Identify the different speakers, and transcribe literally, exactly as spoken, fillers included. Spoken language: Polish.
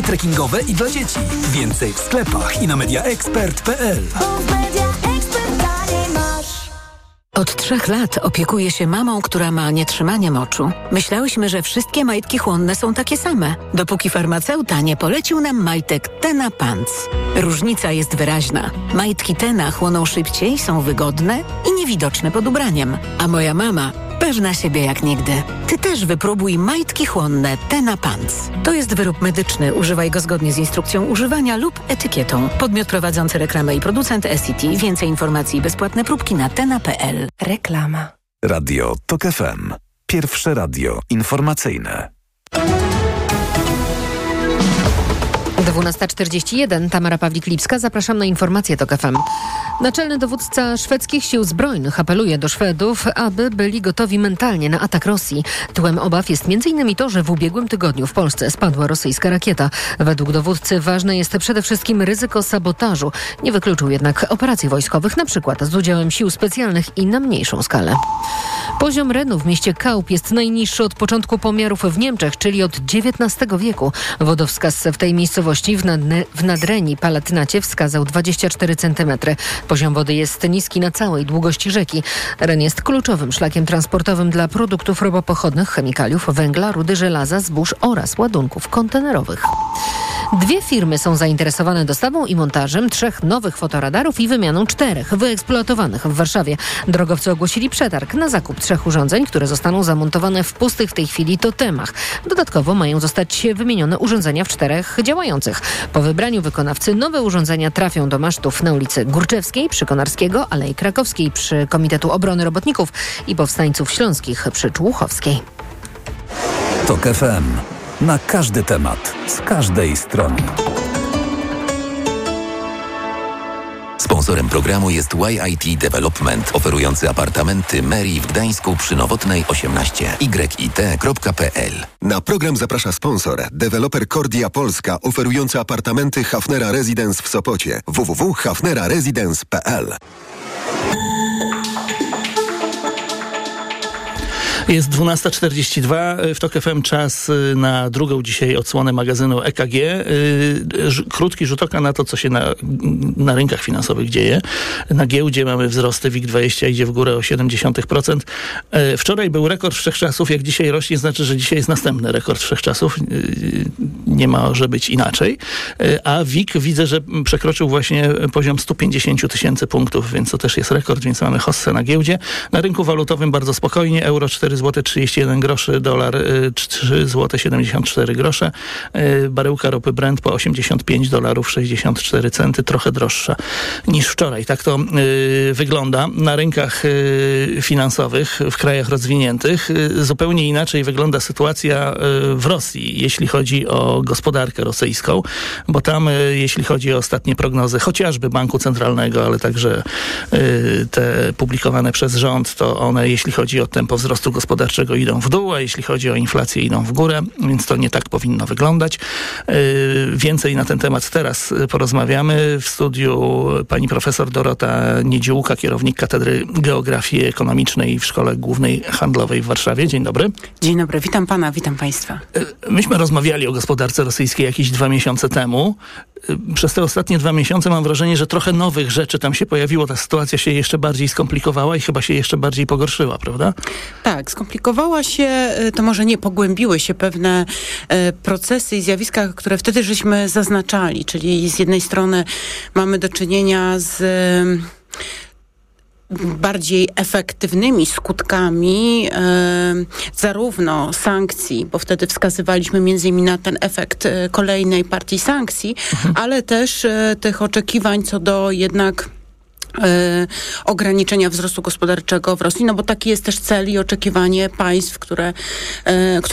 Speaker 1: trekkingowe i dla dzieci. Więcej w sklepach i na media expert kropka p l.
Speaker 2: Od trzech lat opiekuję się mamą, która ma nietrzymanie moczu. Myślałyśmy, że wszystkie majtki chłonne są takie same, dopóki farmaceuta nie polecił nam majtek Tena Pants. Różnica jest wyraźna. Majtki Tena chłoną szybciej, są wygodne i niewidoczne pod ubraniem. A moja mama pewna siebie jak nigdy. Ty też wypróbuj majtki chłonne Tena Pants. To jest wyrób medyczny. Używaj go zgodnie z instrukcją używania lub etykietą. Podmiot prowadzący reklamę i producent S C T. Więcej informacji i bezpłatne próbki na tena kropka p l.
Speaker 3: Reklama.
Speaker 4: Radio Tok F M. Pierwsze radio informacyjne.
Speaker 3: dwunasta czterdzieści jeden. Tamara Pawlik-Lipska. Zapraszam na informacje Tok F M. Naczelny dowódca szwedzkich sił zbrojnych apeluje do Szwedów, aby byli gotowi mentalnie na atak Rosji. Tłem obaw jest między innymi to, że w ubiegłym tygodniu w Polsce spadła rosyjska rakieta. Według dowódcy ważne jest przede wszystkim ryzyko sabotażu. Nie wykluczył jednak operacji wojskowych, na przykład z udziałem sił specjalnych i na mniejszą skalę. Poziom renu w mieście Kaup jest najniższy od początku pomiarów w Niemczech, czyli od dziewiętnastego wieku. Wodowskaz w tej miejscowości w, Nadne, w Nadrenii Palatynacie wskazał dwadzieścia cztery centymetry. Poziom wody jest niski na całej długości rzeki. Ren jest kluczowym szlakiem transportowym dla produktów ropopochodnych, chemikaliów, węgla, rudy żelaza, zbóż oraz ładunków kontenerowych. Dwie firmy są zainteresowane dostawą i montażem trzech nowych fotoradarów i wymianą czterech wyeksploatowanych w Warszawie. Drogowcy ogłosili przetarg na zakup trzech urządzeń, które zostaną zamontowane w pustych w tej chwili totemach. Dodatkowo mają zostać wymienione urządzenia w czterech działających. Po wybraniu wykonawcy nowe urządzenia trafią do masztów na ulicy Górczewskiej przy Konarskiego, Alei Krakowskiej przy Komitetu Obrony Robotników i Powstańców Śląskich przy Człuchowskiej.
Speaker 4: Tok F M. Na każdy temat, z każdej strony.
Speaker 5: Sponsorem programu jest Y I T Development, oferujący apartamenty Meri w Gdańsku przy Nowotnej osiemnaście. y i t kropka p l.
Speaker 6: Na program zaprasza sponsor, deweloper Kordia Polska, oferujący apartamenty Hafnera Residence w Sopocie. w w w kropka hafnera residence kropka p l.
Speaker 7: Jest dwunasta czterdzieści dwa, w Tok F M czas na drugą dzisiaj odsłonę magazynu E K G. Krótki rzut oka na to, co się na, na rynkach finansowych dzieje. Na giełdzie mamy wzrosty, WIG dwadzieścia idzie w górę o siedem dziesiątych procent. Wczoraj był rekord wszechczasów, jak dzisiaj rośnie, znaczy, że dzisiaj jest następny rekord wszechczasów. Nie może być inaczej. A WIG widzę, że przekroczył właśnie poziom sto pięćdziesiąt tysięcy punktów, więc to też jest rekord, więc mamy hossę na giełdzie. Na rynku walutowym bardzo spokojnie, euro cztery złote trzydzieści jeden groszy, dolar trzy złote siedemdziesiąt cztery grosze, baryłka ropy Brent po osiemdziesiąt pięć dolarów sześćdziesiąt cztery centy, trochę droższa niż wczoraj. Tak to y, wygląda na rynkach y, finansowych w krajach rozwiniętych. Y, zupełnie inaczej wygląda sytuacja y, w Rosji, jeśli chodzi o gospodarkę rosyjską, bo tam, y, jeśli chodzi o ostatnie prognozy, chociażby Banku Centralnego, ale także y, te publikowane przez rząd, to one, jeśli chodzi o tempo wzrostu gospodarczego, idą w dół, a jeśli chodzi o inflację, idą w górę, więc to nie tak powinno wyglądać. Yy, więcej na ten temat teraz porozmawiamy. W studiu pani profesor Dorota Niedziółka, kierownik Katedry Geografii Ekonomicznej w Szkole Głównej Handlowej w Warszawie. Dzień dobry.
Speaker 8: Dzień dobry, witam pana, witam państwa.
Speaker 7: Yy, myśmy rozmawiali o gospodarce rosyjskiej jakieś dwa miesiące temu. Yy, przez te ostatnie dwa miesiące mam wrażenie, że trochę nowych rzeczy tam się pojawiło. Ta sytuacja się jeszcze bardziej skomplikowała i chyba się jeszcze bardziej pogorszyła, prawda?
Speaker 8: Tak, skomplikowała się, to może nie, pogłębiły się pewne e, procesy i zjawiska, które wtedy żeśmy zaznaczali, czyli z jednej strony mamy do czynienia z e, bardziej efektywnymi skutkami e, zarówno sankcji, bo wtedy wskazywaliśmy między innymi na ten efekt e, kolejnej partii sankcji, mhm. ale też e, tych oczekiwań co do jednak E, ograniczenia wzrostu gospodarczego w Rosji, no bo taki jest też cel i oczekiwanie państw, które, e, które